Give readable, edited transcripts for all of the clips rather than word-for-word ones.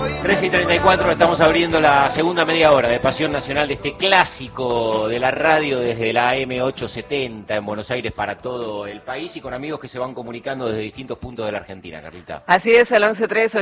13:34, estamos abriendo la segunda media hora de Pasión Nacional de este clásico de la radio desde la AM870 en Buenos Aires para todo el país y con amigos que se van comunicando desde distintos puntos de la Argentina, Carlita. Así es, al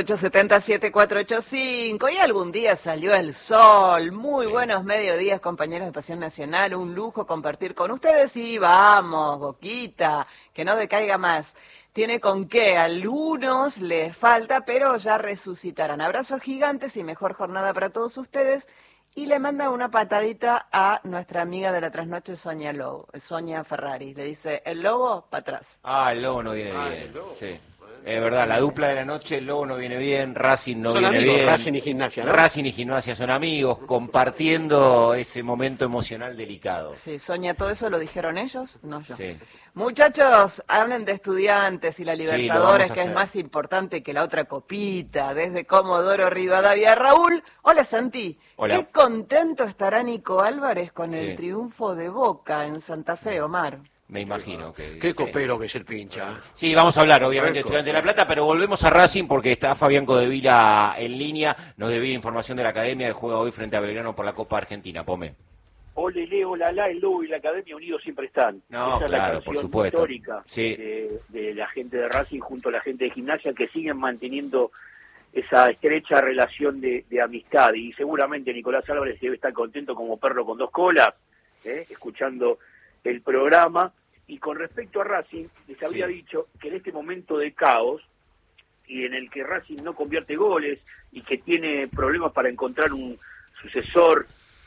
1138707485. Y algún día salió el sol. Muy buenos mediodías, compañeros de Pasión Nacional. Un lujo compartir con ustedes y vamos, Boquita, que no decaiga más. Tiene con qué, algunos les falta, pero ya resucitarán. Abrazos gigantes y mejor jornada para todos ustedes. Y le manda una patadita a nuestra amiga de la trasnoche, Sonia Ferrari. Le dice, el lobo, para atrás. El lobo no viene bien. Sí. Es verdad, la dupla de la noche, el lobo no viene bien, Racing no son viene amigos, bien. Racing y Gimnasia, ¿no? Racing y Gimnasia son amigos, compartiendo ese momento emocional delicado. Sí, Sonia, ¿todo eso lo dijeron ellos? No yo. Sí. Muchachos, hablen de Estudiantes y la Libertadores, sí, que es más importante que la otra copita, desde Comodoro Rivadavia. Raúl, hola Santi. Hola. Qué contento estará Nico Álvarez con el triunfo de Boca en Santa Fe, Omar. Me imagino que... Qué copero que es el pincha. Sí, vamos a hablar obviamente de Estudiantes de La Plata, pero volvemos a Racing porque está Fabián Codevila en línea, nos debía información de la Academia que juega hoy frente a Belgrano por la Copa Argentina. Pome. Ole, Leo, la, el Lobo y la Academia unidos siempre están. No, esa claro, es la por canción supuesto. histórica Sí. de la gente de Racing junto a la gente de Gimnasia que siguen manteniendo esa estrecha relación de amistad. Y seguramente Nicolás Álvarez debe estar contento como perro con dos colas, escuchando el programa. Y con respecto a Racing, les había dicho que en este momento de caos y en el que Racing no convierte goles y que tiene problemas para encontrar un sucesor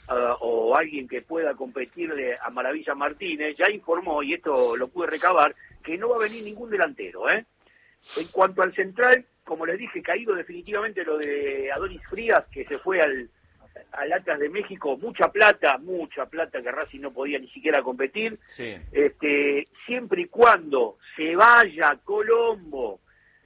o alguien que pueda competirle a Maravilla Martínez, ya informó, y esto lo pude recabar, que no va a venir ningún delantero. En cuanto al central, como les dije, caído definitivamente lo de Adonis Frías, que se fue al Atlas de México, mucha plata que Racing no podía ni siquiera competir. Sí. Siempre y cuando se vaya Colombo,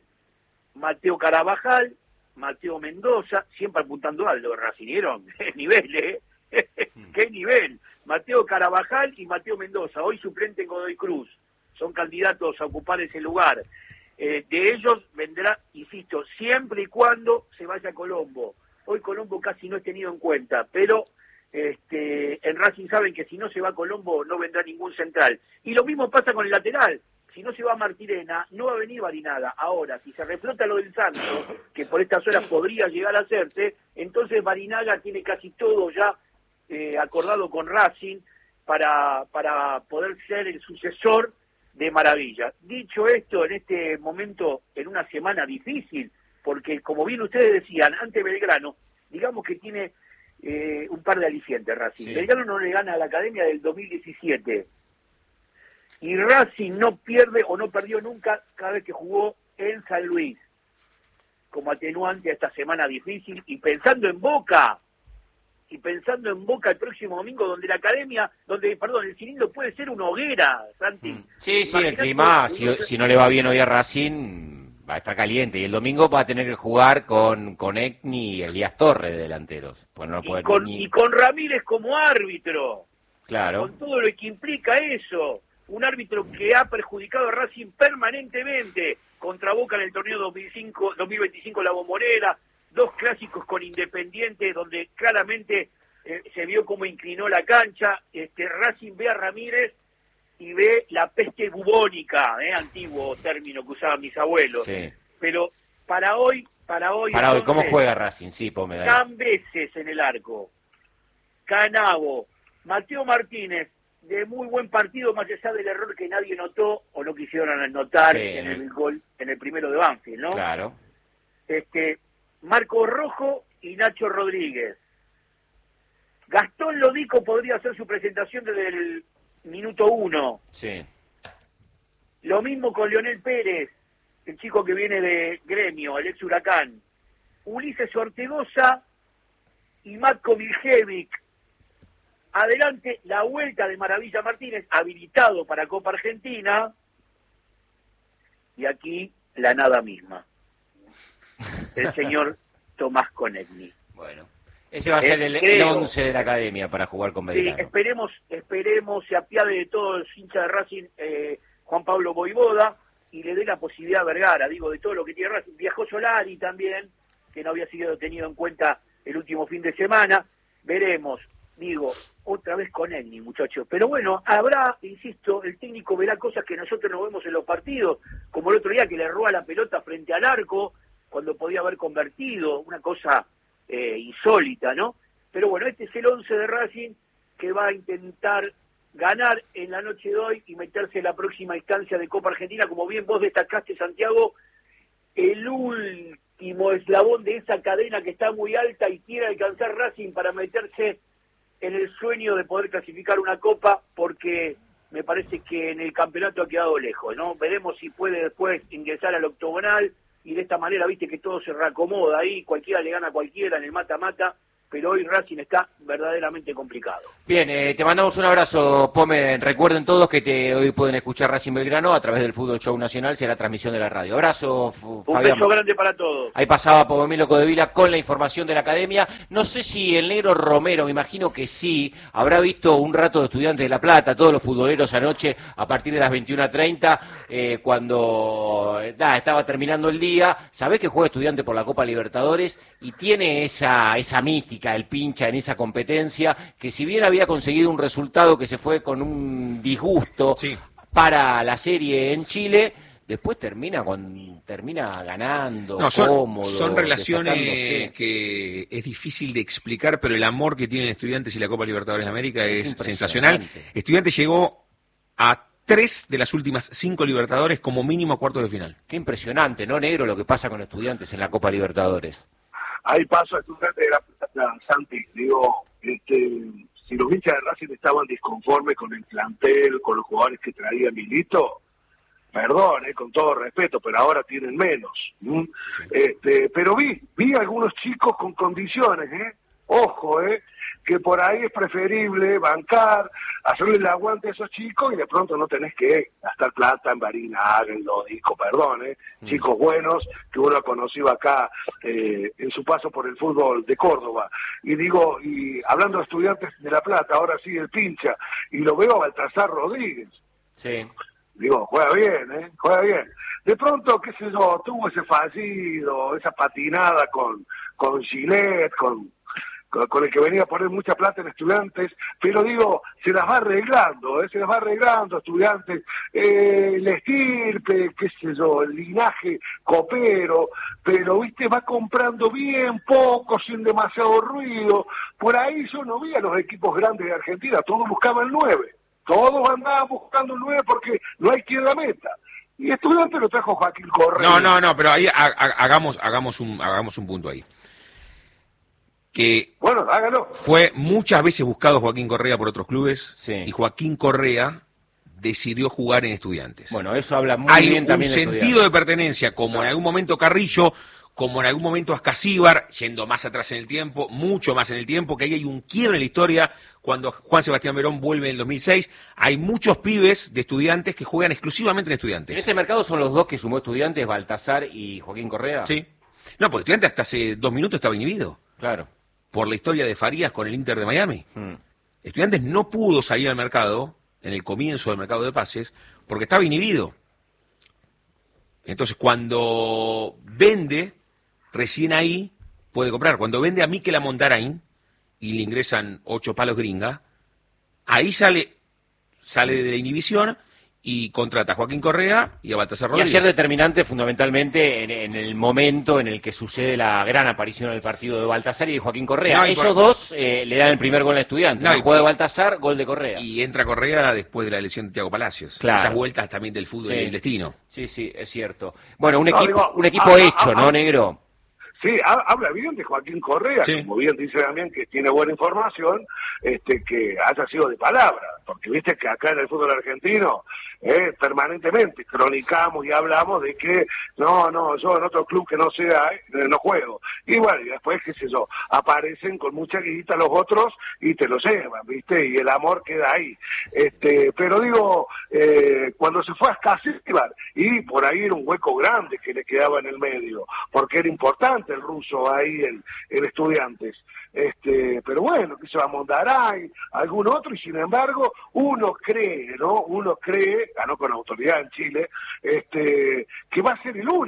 Mateo Carabajal, Mateo Mendoza, siempre apuntando algo, Racing, ¿vieron? ¿Qué nivel, qué nivel? Mateo Carabajal y Mateo Mendoza, hoy suplente en Godoy Cruz, son candidatos a ocupar ese lugar. De ellos vendrá, insisto, siempre y cuando se vaya Colombo. Hoy Colombo casi no es tenido en cuenta, pero en Racing saben que si no se va Colombo no vendrá ningún central. Y lo mismo pasa con el lateral. Si no se va Martirena, no va a venir Barinaga. Ahora, si se reflota lo del Santos, que por estas horas podría llegar a hacerse, entonces Barinaga tiene casi todo ya acordado con Racing para poder ser el sucesor de Maravilla. Dicho esto, en este momento, en una semana difícil, porque como bien ustedes decían, ante Belgrano, digamos que tiene un par de alicientes Racing. Sí. Belgrano no le gana a la Academia del 2017. Y Racing no pierde o no perdió nunca cada vez que jugó en San Luis. Como atenuante a esta semana difícil. Y pensando en Boca el próximo domingo, donde la Academia, el cilindro puede ser una hoguera, Santi. Sí, el clima, si no le va bien hoy a Racing... va a estar caliente, y el domingo va a tener que jugar con Egni y Elías Torres de delanteros. Pues no y con Ramírez como árbitro. Claro. Con todo lo que implica eso. Un árbitro que ha perjudicado a Racing permanentemente contra Boca en el torneo 2025 La Bombonera, 2 clásicos con Independiente, donde claramente se vio cómo inclinó la cancha. Racing ve a Ramírez y ve la peste bubónica, antiguo término que usaban mis abuelos. Sí. Pero para hoy, entonces, ¿cómo juega Racing? Sí, Pomeda. Cambeses en el arco, Canavo, Mateo Martínez, de muy buen partido, más allá del error que nadie notó, o no quisieron notar en el gol, en el primero de Banfield, ¿no? Claro. Marco Rojo y Nacho Rodríguez. Gastón Lodico podría hacer su presentación desde el minuto 1. Sí. Lo mismo con Leonel Pérez, el chico que viene de Gremio, el ex Huracán. Ulises Ortegoza y Matko Miljevic. Adelante la vuelta de Maravilla Martínez, habilitado para Copa Argentina. Y aquí la nada misma. El señor Tomás Konechny. Bueno. Ese va a ser el 11 de la Academia para jugar con Belgrano. Sí, esperemos, se apiade de todos los hinchas de Racing, Juan Pablo Voivoda, y le dé la posibilidad a Vergara, de todo lo que tiene Racing. Viajó Solari también, que no había sido tenido en cuenta el último fin de semana. Veremos, digo, otra vez con Egni, muchachos. Pero bueno, habrá, insisto, el técnico verá cosas que nosotros no vemos en los partidos, como el otro día que le roba la pelota frente al arco, cuando podía haber convertido, una cosa insólita, ¿no? Pero bueno, este es el 11 de Racing, que va a intentar ganar en la noche de hoy y meterse en la próxima instancia de Copa Argentina. Como bien vos destacaste, Santiago, el último eslabón de esa cadena que está muy alta y quiere alcanzar Racing para meterse en el sueño de poder clasificar una Copa, porque me parece que en el campeonato ha quedado lejos, ¿no? Veremos si puede después ingresar al octogonal, y de esta manera, viste que todo se reacomoda ahí, cualquiera le gana a cualquiera en el mata-mata, pero hoy Racing está verdaderamente complicado. Bien, te mandamos un abrazo, Pome. Recuerden todos que hoy pueden escuchar Racing Belgrano a través del Fútbol Show Nacional, será transmisión de la radio. Abrazo, Fabián. Un beso grande para todos. Ahí pasaba Pomomilo Codevila con la información de la academia. No sé si el negro Romero, me imagino que sí, habrá visto un rato de Estudiantes de La Plata, todos los futboleros anoche a partir de las 21:30, cuando estaba terminando el día. Sabés que juega Estudiante por la Copa Libertadores y tiene esa mística, el pincha en esa competencia, que si bien había conseguido un resultado que se fue con un disgusto para la serie en Chile, después termina ganando, cómodo. Son relaciones que es difícil de explicar, pero el amor que tienen Estudiantes y la Copa Libertadores de América es sensacional. Estudiantes llegó a 3 de las últimas 5 Libertadores como mínimo a cuartos de final. Qué impresionante, ¿no, negro, lo que pasa con Estudiantes en la Copa Libertadores? Ahí paso a Estudiantes de La Plata, Santi. Digo, si los hinchas de Racing estaban disconformes con el plantel, con los jugadores que traía Milito, perdón, con todo respeto, pero ahora tienen menos. Pero vi algunos chicos con condiciones, ojo, que por ahí es preferible bancar, hacerle el aguante a esos chicos y de pronto no tenés que gastar plata en Barinaga, en Lodico, perdón, chicos buenos que uno ha conocido acá en su paso por el fútbol de Córdoba. Y digo, y hablando de Estudiantes de La Plata, ahora sí el pincha, y lo veo a Baltasar Rodríguez. Sí. Digo, juega bien, juega bien. De pronto, qué sé yo, tuvo ese fallido, esa patinada con Gillette, con el que venía a poner mucha plata en Estudiantes, pero digo, se las va arreglando, Estudiantes, el estirpe, qué sé yo, el linaje copero, pero viste, va comprando bien, poco, sin demasiado ruido. Por ahí yo no vi a los equipos grandes de Argentina, todos buscaban 9, todos andaban buscando 9 porque no hay quien la meta. Y Estudiantes lo trajo Joaquín Correa. No, pero ahí hagamos un punto ahí. Que bueno, hágalo. Fue muchas veces buscado Joaquín Correa por otros clubes, y Joaquín Correa decidió jugar en Estudiantes. Bueno, eso habla muy bien también de Hay un sentido de pertenencia, como en algún momento Carrillo, como en algún momento Ascasíbar, yendo más atrás en el tiempo, mucho más en el tiempo, que ahí hay un quiebre en la historia, cuando Juan Sebastián Verón vuelve en el 2006, hay muchos pibes de Estudiantes que juegan exclusivamente en Estudiantes. ¿En este mercado son los dos que sumó Estudiantes, Baltasar y Joaquín Correa? Sí. No, porque Estudiantes hasta hace 2 minutos estaba inhibido. Claro. Por la historia de Farías con el Inter de Miami. Estudiantes no pudo salir al mercado, en el comienzo del mercado de pases, porque estaba inhibido. Entonces, cuando vende, recién ahí puede comprar. Cuando vende a Mikel Amontarain y le ingresan 8 palos gringa, ahí sale de la inhibición y contrata a Joaquín Correa y a Baltasar Rodríguez. Y ayer determinante fundamentalmente en el momento en el que sucede la gran aparición en el partido de Baltasar y de Joaquín Correa. Ellos dos le dan el primer gol a Estudiantes. El juego de Baltasar, gol de Correa. Y entra Correa después de la lesión de Thiago Palacios. Claro. Esas vueltas también del fútbol y del destino. Sí, es cierto. Bueno, un equipo hecho, ¿no, negro? Sí, habla bien de Joaquín Correa, como bien dice Damián, que tiene buena información, que haya sido de palabra, porque viste que acá en el fútbol argentino permanentemente cronicamos y hablamos de que no, yo en otro club que no sea, no juego. Y bueno, y después, qué sé yo, aparecen con mucha guita los otros y te lo llevan, viste, y el amor queda ahí. Pero digo, cuando se fue a Ascasíbar, y por ahí era un hueco grande que le quedaba en el medio, porque era importante el ruso ahí en Estudiantes. Pero bueno, que se va a Mondaray, algún otro, y sin embargo, uno cree, ganó con autoridad en Chile, que va a ser el único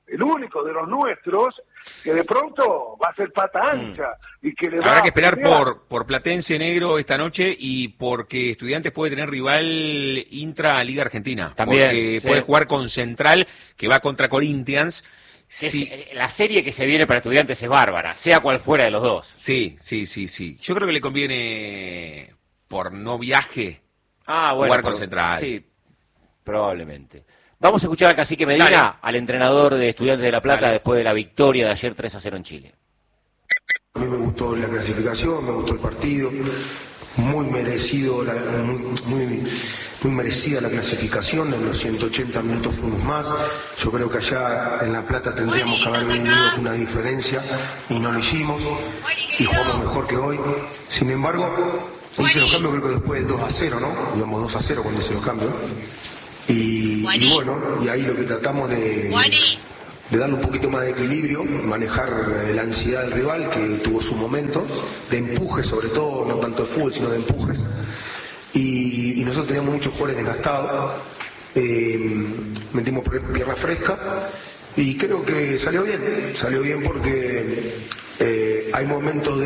el único de los nuestros que de pronto va a ser pata ancha y que le va Habrá que esperar a pelear. por Platense Negro esta noche y porque Estudiantes puede tener rival intra Liga Argentina. También, porque sí. puede jugar con Central, que va contra Corinthians. Sí. La serie que se viene para Estudiantes es bárbara, sea cual fuera de los dos. Sí. Yo creo que le conviene, por no viaje, jugar con Central. Sí, probablemente. Vamos a escuchar al Cacique Medina, Dale. al entrenador de Estudiantes de La Plata, Dale. después de la victoria de ayer 3-0 en Chile. A mí me gustó la clasificación, me gustó el partido, muy merecido, muy merecida la clasificación, en los 180 minutos fuimos más. Yo creo que allá en La Plata tendríamos que haber venido con una diferencia y no lo hicimos y jugamos mejor que hoy. Sin embargo, hice los cambios creo que después del 2-0, ¿no? Íbamos 2-0 cuando hice los cambios. Y bueno, y ahí lo que tratamos de darle un poquito más de equilibrio, manejar la ansiedad del rival, que tuvo su momento, de empuje sobre todo, no tanto de fútbol, sino de empujes. Y nosotros teníamos muchos jugadores desgastados, metimos pierna fresca, y creo que salió bien porque hay momentos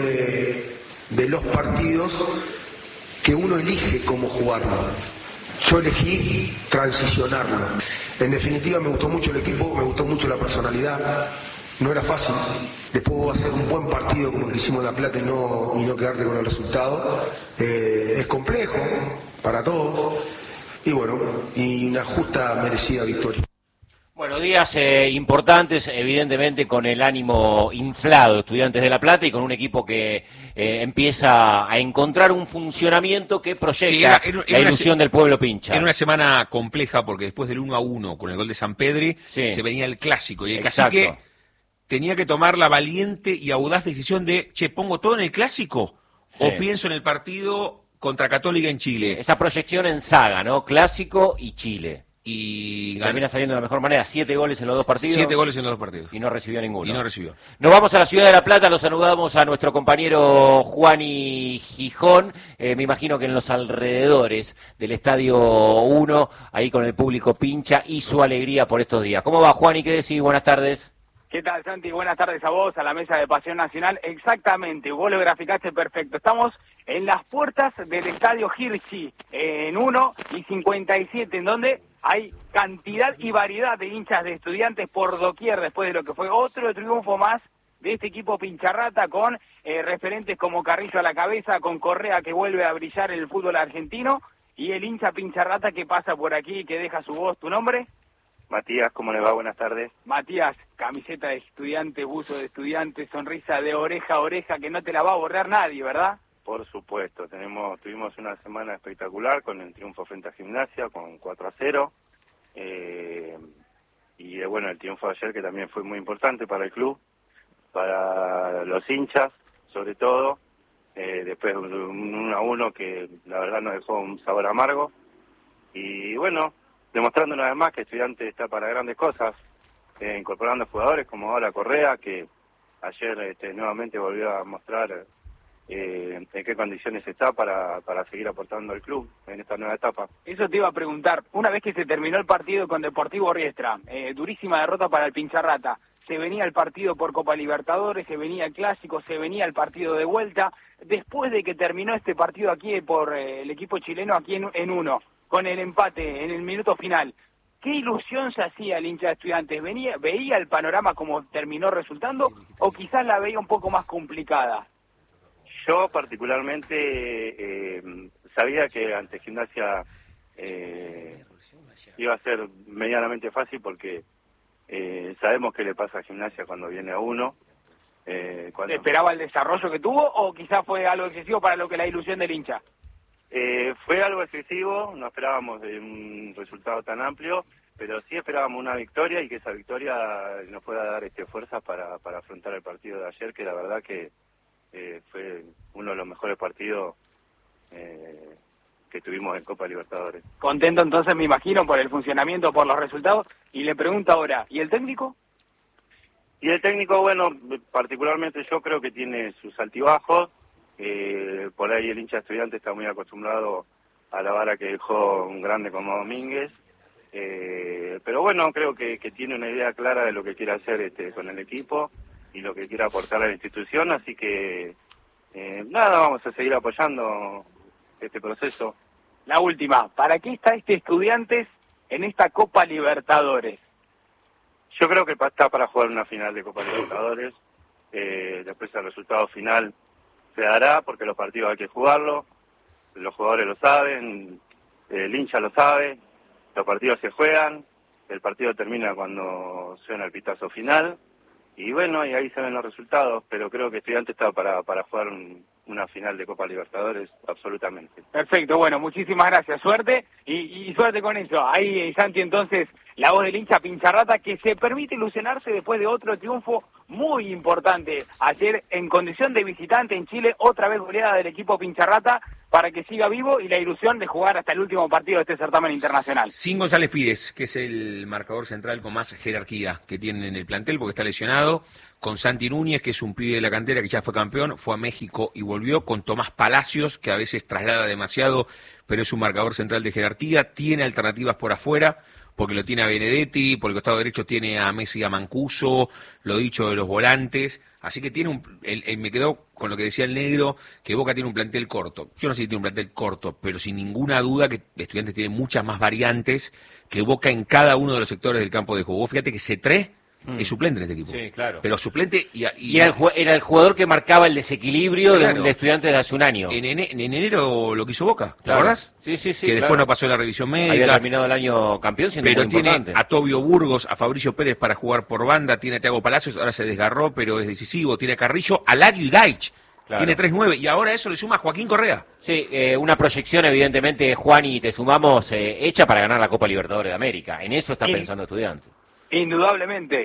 de los partidos que uno elige cómo jugarlo. Yo elegí transicionarlo. En definitiva me gustó mucho el equipo, me gustó mucho la personalidad. No era fácil. Después vos hacer un buen partido como el que hicimos en La Plata y no quedarte con el resultado. Es complejo para todos. Y bueno, y una justa, merecida victoria. Bueno, días importantes, evidentemente con el ánimo inflado, Estudiantes de La Plata, y con un equipo que empieza a encontrar un funcionamiento que proyecta la ilusión del pueblo pincha. Era una semana compleja porque después del 1-1 con el gol de Sampedri, se venía el clásico y el Cacique tenía que tomar la valiente y audaz decisión de, ¿pongo todo en el clásico o pienso en el partido contra Católica en Chile? Esa proyección en saga, ¿no? Clásico y Chile. Y termina saliendo de la mejor manera, 7 goles en los dos partidos. 7 goles en los dos partidos. Y no recibió ninguno. Nos vamos a la ciudad de La Plata, los saludamos a nuestro compañero Juani Gijón, me imagino que en los alrededores del Estadio 1, ahí con el público pincha y su alegría por estos días. ¿Cómo va, Juani? ¿Qué decís? Buenas tardes. ¿Qué tal, Santi? Buenas tardes a vos, a la mesa de Pasión Nacional. Exactamente, vos lo graficaste perfecto. Estamos en las puertas del Estadio Hirschi, en 1 y 57, en donde hay cantidad y variedad de hinchas de Estudiantes por doquier después de lo que fue otro triunfo más de este equipo pincharrata con referentes como Carrillo a la cabeza, con Correa que vuelve a brillar en el fútbol argentino y el hincha pincharrata que pasa por aquí y que deja su voz. ¿Tu nombre? Matías, ¿cómo le va? Buenas tardes. Matías, camiseta de estudiante, buzo de estudiante, sonrisa de oreja a oreja que no te la va a borrar nadie, ¿verdad? Por supuesto, tuvimos una semana espectacular con el triunfo frente a Gimnasia, con 4-0. Y bueno, el triunfo de ayer que también fue muy importante para el club, para los hinchas, sobre todo. Después un 1-1 que la verdad nos dejó un sabor amargo. Y bueno, demostrando una vez más que Estudiantes está para grandes cosas, incorporando jugadores como ahora Correa, que ayer nuevamente volvió a mostrar en qué condiciones está para seguir aportando al club en esta nueva etapa. Eso te iba a preguntar, una vez que se terminó el partido con Deportivo Riestra, durísima derrota para el Pincharrata, se venía el partido por Copa Libertadores, se venía el Clásico, se venía el partido de vuelta, después de que terminó este partido aquí por el equipo chileno aquí en 1, con el empate en el minuto final, ¿qué ilusión se hacía el hincha de Estudiantes? ¿Veía el panorama como terminó resultando o quizás la veía un poco más complicada? Yo particularmente sabía que ante Gimnasia iba a ser medianamente fácil porque sabemos qué le pasa a Gimnasia cuando viene a 1. ¿Esperaba el desarrollo que tuvo o quizás fue algo excesivo para lo que la ilusión del hincha? Fue algo excesivo, no esperábamos de un resultado tan amplio, pero sí esperábamos una victoria y que esa victoria nos pueda dar fuerzas para afrontar el partido de ayer, que la verdad que fue uno de los mejores partidos que tuvimos en Copa Libertadores. Contento entonces, me imagino, por el funcionamiento, por los resultados, y le pregunto ahora, ¿y el técnico? Y el técnico, bueno, particularmente yo creo que tiene sus altibajos. Por ahí el hincha estudiante está muy acostumbrado a la vara que dejó un grande como Domínguez, Pero bueno, creo que tiene una idea clara de lo que quiere hacer con el equipo y lo que quiere aportar a la institución, así que nada, vamos a seguir apoyando este proceso. La última, ¿para qué está Estudiantes en esta Copa Libertadores? Yo creo que está para jugar una final de Copa Libertadores. Después el resultado final se dará porque los partidos hay que jugarlos, los jugadores lo saben, el hincha lo sabe, los partidos se juegan, el partido termina cuando suena el pitazo final y bueno, y ahí se ven los resultados, pero creo que Estudiantes está para jugar una final de Copa Libertadores, absolutamente. Perfecto, bueno, muchísimas gracias, suerte y suerte con eso. Ahí Santi, entonces, la voz del hincha Pincharrata, que se permite ilusionarse después de otro triunfo muy importante. Ayer, en condición de visitante en Chile, otra vez goleada del equipo Pincharrata para que siga vivo y la ilusión de jugar hasta el último partido de este certamen internacional. Sin González Pires, que es el marcador central con más jerarquía que tiene en el plantel porque está lesionado, con Santi Núñez, que es un pibe de la cantera que ya fue campeón, fue a México y volvió, con Tomás Palacios, que a veces traslada demasiado, pero es un marcador central de jerarquía, tiene alternativas por afuera, porque lo tiene a Benedetti, por el costado derecho tiene a Messi y a Mancuso, lo dicho de los volantes, así que tiene me quedo con lo que decía el negro, que Boca tiene un plantel corto. Yo no sé si tiene un plantel corto, pero sin ninguna duda que Estudiantes tiene muchas más variantes que Boca en cada uno de los sectores del campo de juego. Vos fíjate que C3 es suplente en este equipo. Sí, claro. Pero suplente y era el jugador que marcaba el desequilibrio claro, de Estudiantes de hace un año. En enero lo quiso Boca, ¿te claro. acordás? Sí. Que después no pasó la revisión médica. Había terminado el año campeón siendo pero muy tiene importante. a Tobio Burgos, a Fabricio Pérez para jugar por banda, tiene a Thiago Palacios, ahora se desgarró, pero es decisivo, tiene a Carrillo, a Lario y Gaich. Claro. Tiene 3-9 y ahora eso le suma a Joaquín Correa. Sí, una proyección evidentemente, Juan, y te sumamos, hecha para ganar la Copa Libertadores de América. En eso está pensando Estudiantes. Indudablemente,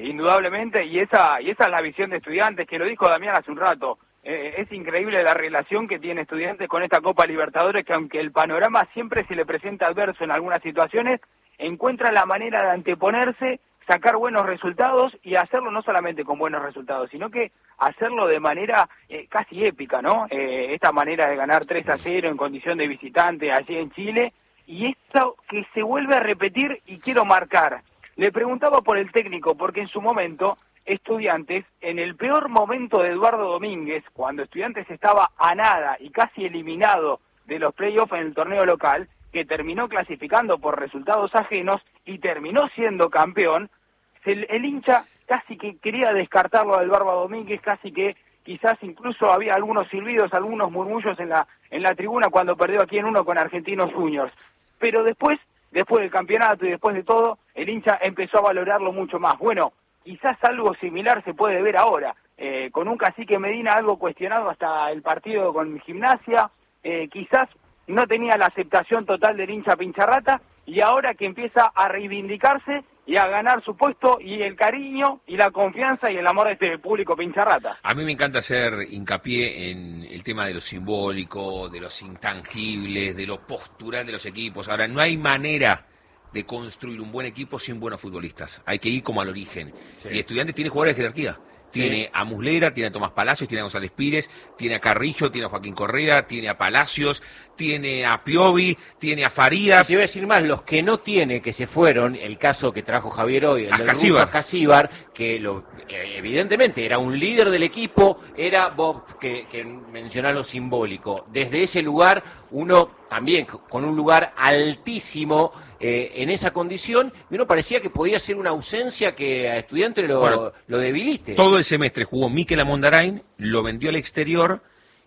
y esa es la visión de Estudiantes, que lo dijo Damián hace un rato. Es increíble la relación que tiene Estudiantes con esta Copa Libertadores, que aunque el panorama siempre se le presenta adverso en algunas situaciones, encuentra la manera de anteponerse, sacar buenos resultados y hacerlo no solamente con buenos resultados, sino que hacerlo de manera casi épica, ¿no? Esta manera de ganar 3-0 en condición de visitante allí en Chile, y esto que se vuelve a repetir, y quiero marcar. Le preguntaba por el técnico, porque en su momento, Estudiantes, en el peor momento de Eduardo Domínguez, cuando Estudiantes estaba a nada y casi eliminado de los playoffs en el torneo local, que terminó clasificando por resultados ajenos y terminó siendo campeón, el hincha casi que quería descartarlo a Eduardo Domínguez, casi que quizás incluso había algunos silbidos, algunos murmullos en la tribuna cuando perdió aquí en uno con Argentinos Juniors. Pero después del campeonato y después de todo, el hincha empezó a valorarlo mucho más. Bueno, quizás algo similar se puede ver ahora, con un Cacique Medina algo cuestionado hasta el partido con Gimnasia, quizás no tenía la aceptación total del hincha Pincharrata, y ahora que empieza a reivindicarse y a ganar su puesto y el cariño y la confianza y el amor de este público Pincharrata. A mí me encanta hacer hincapié en el tema de lo simbólico, de los intangibles, de lo postural de los equipos. Ahora, no hay manera de construir un buen equipo sin buenos futbolistas. Hay que ir como al origen. Sí. Y Estudiantes tiene jugadores de jerarquía. Tiene a Muslera, tiene a Tomás Palacios, tiene a González Pires, tiene a Carrillo, tiene a Joaquín Correa, tiene a Palacios, tiene a Piovi, tiene a Farías. Y te voy a decir más, los que no tiene, que se fueron, el caso que trajo Javier hoy, el de ruso Ascasíbar, que evidentemente era un líder del equipo, era Bob, que menciona lo simbólico. Desde ese lugar, uno también con un lugar altísimo en esa condición, y uno parecía que podía ser una ausencia que a Estudiantes lo debilite. Todo el semestre jugó Mikel Amondarain, lo vendió al exterior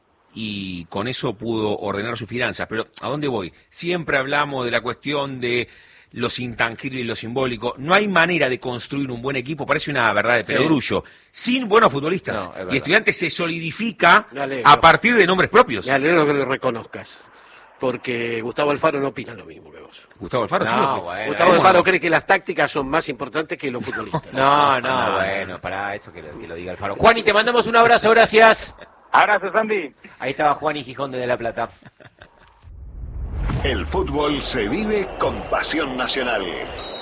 y con eso pudo ordenar sus finanzas. Pero ¿a dónde voy? Siempre hablamos de la cuestión de los intangibles y lo simbólico. No hay manera de construir un buen equipo, parece una verdad de perogrullo, sin buenos futbolistas. No, y Estudiantes se solidifica a partir de nombres propios. Me alegro que lo reconozcas, porque Gustavo Alfaro no opina lo mismo que vos. Gustavo Alfaro no, bueno, Gustavo Alfaro cree que las tácticas son más importantes que los futbolistas. Bueno, para eso que lo diga Alfaro. Juan, y te mandamos un abrazo, gracias. Abrazo, Sandy. Ahí estaba Juan y Gijón desde La Plata. El fútbol se vive con Pasión Nacional.